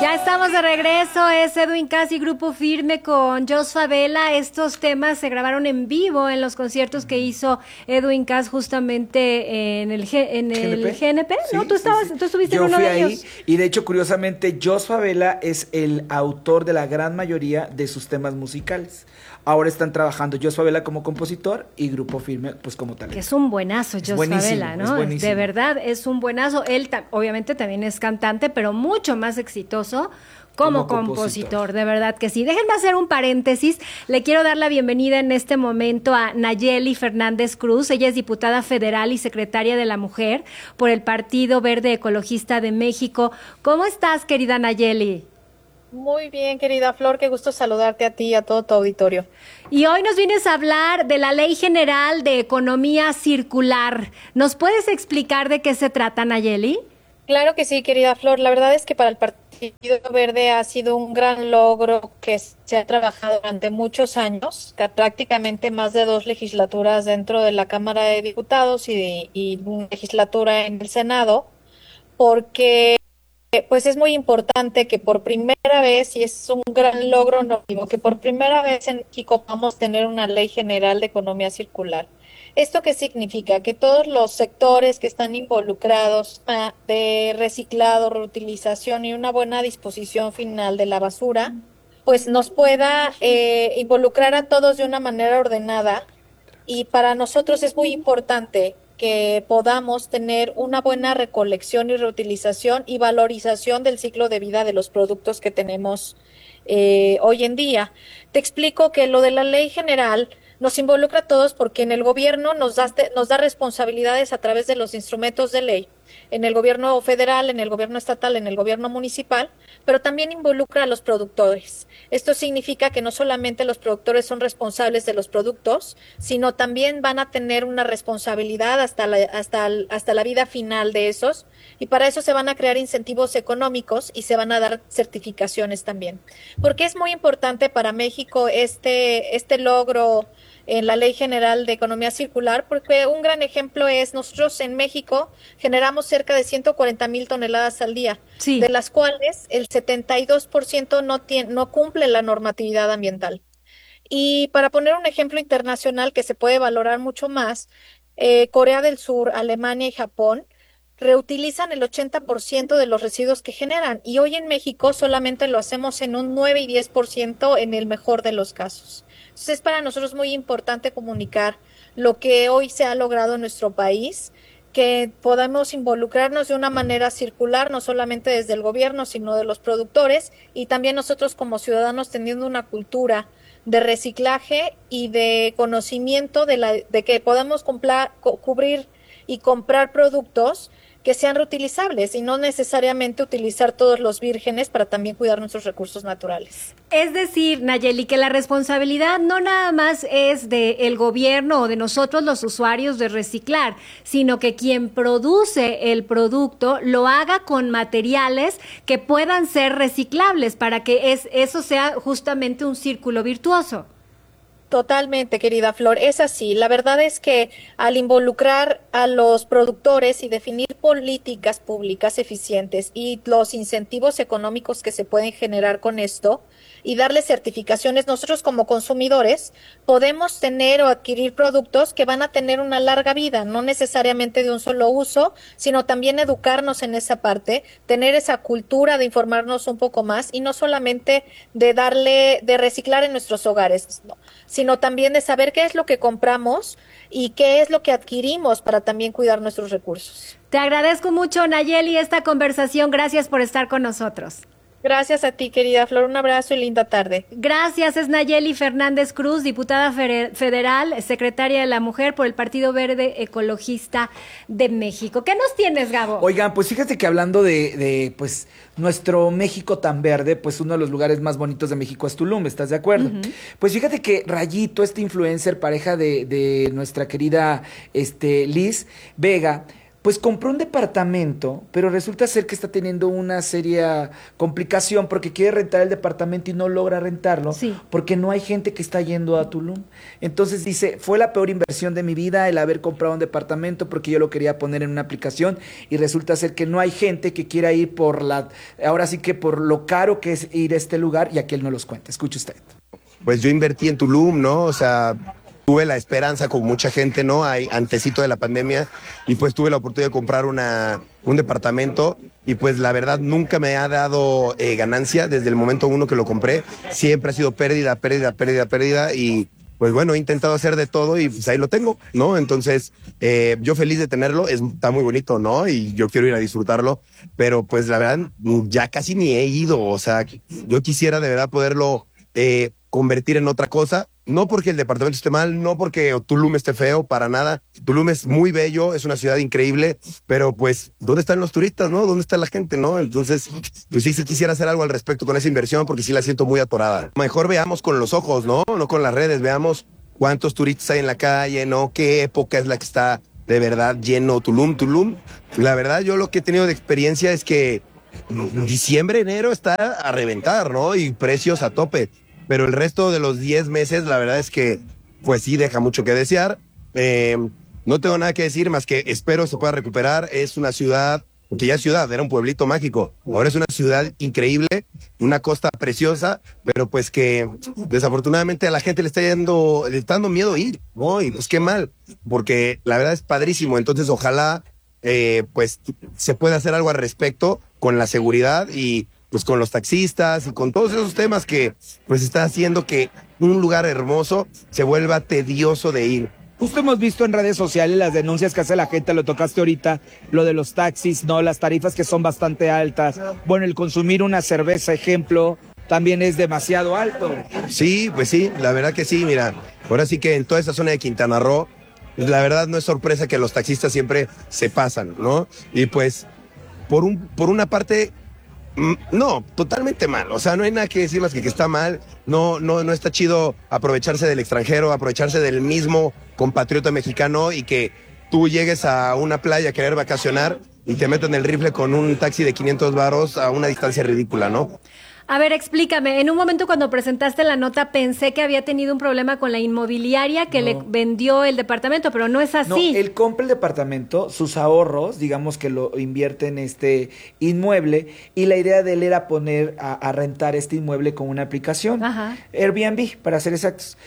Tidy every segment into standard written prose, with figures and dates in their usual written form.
Ya estamos de regreso, es Edwin Cass y Grupo Firme con Jos Favela. Estos temas se grabaron en vivo en los conciertos que hizo Edwin Cass justamente en el GNP, ¿no? Sí, Tú estabas, sí. tú estuviste Yo en uno fui de ahí ellos. y de hecho, curiosamente, Jos Favela es el autor de la gran mayoría de sus temas musicales. Ahora están trabajando Jos Favela como compositor y Grupo Firme pues como tal. Que es un buenazo, Jos Favela, ¿no? buenísimo. De verdad, es un buenazo. Él obviamente también es cantante, pero mucho más exitoso como compositor, de verdad que sí. Déjenme hacer un paréntesis. Le quiero dar la bienvenida en este momento a Nayeli Fernández Cruz. Ella es diputada federal y secretaria de la Mujer por el Partido Verde Ecologista de México. ¿Cómo estás, querida Nayeli? Muy bien, querida Flor, qué gusto saludarte a ti y a todo tu auditorio. Y hoy nos vienes a hablar de la Ley General de Economía Circular. ¿Nos puedes explicar de qué se trata, Nayeli? Claro que sí, querida Flor. La verdad es que para el Partido Verde ha sido un gran logro que se ha trabajado durante muchos años, prácticamente más de 2 legislaturas dentro de la Cámara de Diputados y una legislatura en el Senado, porque pues es muy importante que por primera vez, y es un gran logro normativo, que por primera vez en México vamos a tener una ley general de economía circular. ¿Esto qué significa? Que todos los sectores que están involucrados de reciclado, reutilización y una buena disposición final de la basura, pues nos pueda involucrar a todos de una manera ordenada, y para nosotros es muy importante que podamos tener una buena recolección y reutilización y valorización del ciclo de vida de los productos que tenemos hoy en día. Te explico que lo de la ley general nos involucra a todos porque en el gobierno nos da responsabilidades a través de los instrumentos de ley, en el gobierno federal, en el gobierno estatal, en el gobierno municipal, pero también involucra a los productores. Esto significa que no solamente los productores son responsables de los productos, sino también van a tener una responsabilidad hasta la vida final de esos, y para eso se van a crear incentivos económicos y se van a dar certificaciones también. Porque es muy importante para México este logro en la Ley General de Economía Circular, porque un gran ejemplo es nosotros en México generamos cerca de 140,000 toneladas al día, Sí. de las cuales el 72% no cumple la normatividad ambiental. Y para poner un ejemplo internacional que se puede valorar mucho más, Corea del Sur, Alemania y Japón reutilizan el 80% de los residuos que generan, y hoy en México solamente lo hacemos en un 9 y 10% en el mejor de los casos. Entonces es para nosotros muy importante comunicar lo que hoy se ha logrado en nuestro país, que podamos involucrarnos de una manera circular, no solamente desde el gobierno, sino de los productores, y también nosotros como ciudadanos teniendo una cultura de reciclaje y de conocimiento de que podamos cubrir y comprar productos que sean reutilizables y no necesariamente utilizar todos los vírgenes para también cuidar nuestros recursos naturales. Es decir, Nayeli, que la responsabilidad no nada más es del gobierno o de nosotros los usuarios de reciclar, sino que quien produce el producto lo haga con materiales que puedan ser reciclables para que eso sea justamente un círculo virtuoso. Totalmente, querida Flor, es así. La verdad es que al involucrar a los productores y definir políticas públicas eficientes y los incentivos económicos que se pueden generar con esto y darles certificaciones, nosotros como consumidores podemos tener o adquirir productos que van a tener una larga vida, no necesariamente de un solo uso, sino también educarnos en esa parte, tener esa cultura de informarnos un poco más y no solamente de reciclar en nuestros hogares, no, sino también de saber qué es lo que compramos y qué es lo que adquirimos para también cuidar nuestros recursos. Te agradezco mucho, Nayeli, esta conversación. Gracias por estar con nosotros. Gracias a ti, querida Flor. Un abrazo y linda tarde. Gracias, es Nayeli Fernández Cruz, diputada federal, secretaria de la Mujer por el Partido Verde Ecologista de México. ¿Qué nos tienes, Gabo? Oigan, pues fíjate que hablando de pues nuestro México tan verde, pues uno de los lugares más bonitos de México es Tulum, ¿estás de acuerdo? Pues fíjate que Rayito, este influencer, pareja de nuestra querida Liz Vega, Pues compró un departamento, pero resulta ser que está teniendo una seria complicación porque quiere rentar el departamento y no logra rentarlo Sí. porque no hay gente que está yendo a Tulum. Entonces dice, fue la peor inversión de mi vida el haber comprado un departamento porque yo lo quería poner en una aplicación y resulta ser que no hay gente que quiera ir ahora sí que por lo caro que es ir a este lugar y aquí él no los cuenta. Escuche usted. Pues yo invertí en Tulum, ¿no? O sea, tuve la esperanza con mucha gente, ¿no? Antesito de la pandemia, y pues tuve la oportunidad de comprar un departamento, y pues la verdad nunca me ha dado ganancia desde el momento uno que lo compré. Siempre ha sido pérdida, y pues bueno, he intentado hacer de todo y pues ahí lo tengo, ¿no? Entonces, yo feliz de tenerlo, está muy bonito, ¿no? Y yo quiero ir a disfrutarlo, pero pues la verdad ya casi ni he ido, o sea, yo quisiera de verdad poderlo convertir en otra cosa, no porque el departamento esté mal, no porque Tulum esté feo, para nada. Tulum es muy bello, es una ciudad increíble, pero pues, ¿dónde están los turistas, no? ¿Dónde está la gente, no? Entonces, pues sí quisiera hacer algo al respecto con esa inversión, porque sí la siento muy atorada. Mejor veamos con los ojos, ¿no? No con las redes, veamos cuántos turistas hay en la calle, ¿no? ¿Qué época es la que está de verdad lleno Tulum? La verdad, yo lo que he tenido de experiencia es que diciembre, enero está a reventar, ¿no? Y precios a tope. Pero el resto de los 10 meses, la verdad es que, pues sí, deja mucho que desear. No tengo nada que decir más que espero se pueda recuperar. Es una ciudad, porque ya es ciudad, era un pueblito mágico. Ahora es una ciudad increíble, una costa preciosa, pero pues que desafortunadamente a la gente le está dando miedo ir, ¿no? Y pues qué mal, porque la verdad es padrísimo. Entonces ojalá pues se pueda hacer algo al respecto con la seguridad y pues con los taxistas y con todos esos temas que pues está haciendo que un lugar hermoso se vuelva tedioso de ir. Justo hemos visto en redes sociales las denuncias que hace la gente, lo tocaste ahorita, lo de los taxis, ¿no? Las tarifas que son bastante altas. Bueno, el consumir una cerveza, ejemplo, también es demasiado alto. Sí, pues sí, la verdad que sí, mira, ahora sí que en toda esa zona de Quintana Roo, la verdad no es sorpresa que los taxistas siempre se pasan, ¿no? Y pues, por una parte, no, totalmente mal. O sea, no hay nada que decir más que está mal. No está chido aprovecharse del extranjero, aprovecharse del mismo compatriota mexicano y que tú llegues a una playa a querer vacacionar y te metan el rifle con un taxi de 500 varos a una distancia ridícula, ¿no? A ver, explícame. En un momento cuando presentaste la nota pensé que había tenido un problema con la inmobiliaria que le vendió el departamento, pero no es así. No, él compra el departamento, sus ahorros, digamos que lo invierte en este inmueble y la idea de él era poner a rentar este inmueble con una aplicación. Ajá. Airbnb, para ser exactos.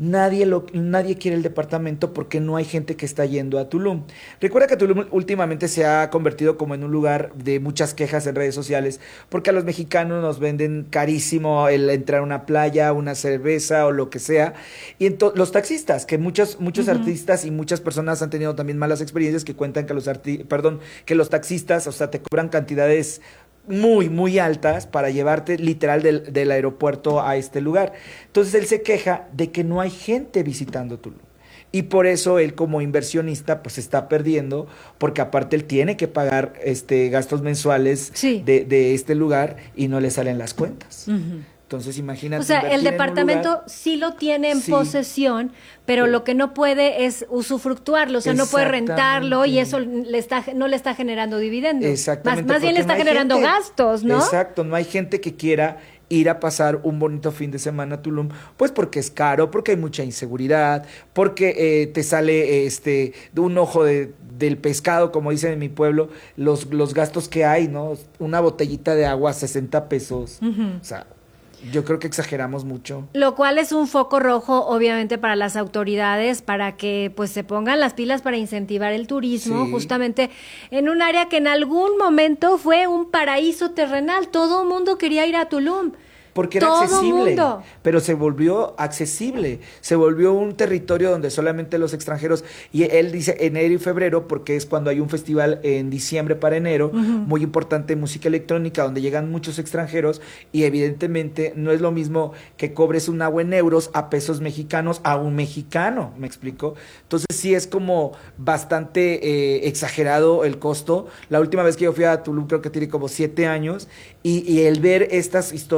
Nadie quiere el departamento porque no hay gente que está yendo a Tulum. Recuerda que Tulum últimamente se ha convertido como en un lugar de muchas quejas en redes sociales porque a los mexicanos nos venden carísimo el entrar a una playa, una cerveza o lo que sea. Y los taxistas, que muchos artistas y muchas personas han tenido también malas experiencias que cuentan que que los taxistas, o sea, te cobran cantidades muy, muy altas para llevarte literal del aeropuerto a este lugar. Entonces él se queja de que no hay gente visitando Tulum. Y por eso él como inversionista pues está perdiendo, porque aparte él tiene que pagar gastos mensuales Sí. de este lugar y no le salen las cuentas. Entonces imagínate. O sea, el invertir en un departamento lugar. sí lo tiene en Sí. posesión, pero Sí. lo que no puede es usufructuarlo, o sea, no puede rentarlo y eso Exactamente. no le está generando dividendos. Exactamente. Más bien le porque está no hay generando gente. gastos, ¿no? Exacto, no hay gente que quiera ir a pasar un bonito fin de semana a Tulum, pues porque es caro, porque hay mucha inseguridad, porque te sale de un ojo del pescado, como dicen en mi pueblo, los gastos que hay, ¿no? Una botellita de agua, 60 pesos. O sea, yo creo que exageramos mucho. Lo cual es un foco rojo, obviamente, para las autoridades, para que pues se pongan las pilas para incentivar el turismo, Sí. justamente en un área que en algún momento fue un paraíso terrenal. Todo el mundo quería ir a Tulum. Porque era Todo accesible, mundo. pero se volvió accesible, se volvió un territorio donde solamente los extranjeros, y él dice enero y febrero, porque es cuando hay un festival en diciembre para enero, muy importante, música electrónica, donde llegan muchos extranjeros, y evidentemente no es lo mismo que cobres un agua en euros a pesos mexicanos a un mexicano, ¿me explico? Entonces sí es como bastante exagerado el costo. La última vez que yo fui a Tulum creo que tiene como 7 años, y el ver estas historias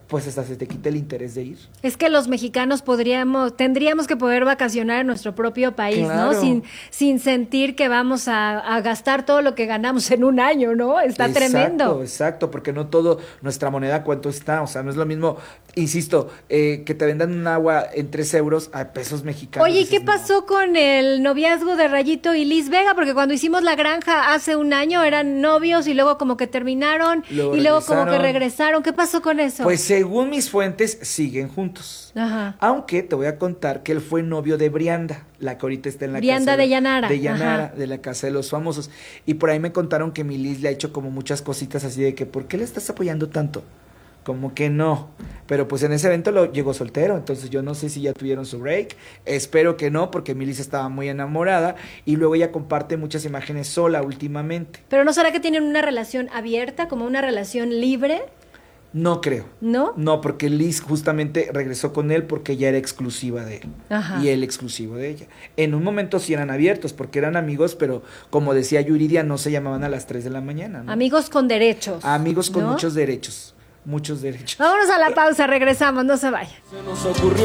pues hasta se te quita el interés de ir. Es que los mexicanos tendríamos que poder vacacionar en nuestro propio país, Claro. ¿no? Sin sentir que vamos a gastar todo lo que ganamos en un año, ¿no? Está tremendo. Exacto, porque no todo, nuestra moneda cuánto está, o sea, no es lo mismo, insisto, que te vendan un agua en 3 euros a pesos mexicanos. Oye, ¿y dices, qué pasó con el noviazgo de Rayito y Liz Vega? Porque cuando hicimos La Granja hace un año eran novios y luego como que terminaron Luego y luego como que regresaron. regresaron. ¿Qué pasó con eso? Pues según mis fuentes, siguen juntos. Ajá. Aunque te voy a contar que él fue novio de Brianda, la que ahorita está en la Brianda casa de Llanara. De Llanara, Ajá. de la Casa de los Famosos. Y por ahí me contaron que mi Liz le ha hecho como muchas cositas así de que, ¿por qué le estás apoyando tanto? Como que no. Pero pues en ese evento lo llegó soltero, entonces yo no sé si ya tuvieron su break. Espero que no, porque mi Liz estaba muy enamorada y luego ella comparte muchas imágenes sola últimamente. ¿Pero no será que tienen una relación abierta, como una relación libre? No creo. ¿No? No, porque Liz justamente regresó con él porque ella era exclusiva de él. Ajá. Y él exclusivo de ella. En un momento sí eran abiertos porque eran amigos, pero como decía Yuridia, no se llamaban a las 3 de la mañana, ¿no? Amigos con derechos. Amigos con ¿no? muchos derechos. Muchos derechos. Vámonos a la pausa, regresamos, no se vayan. Se nos ocurrió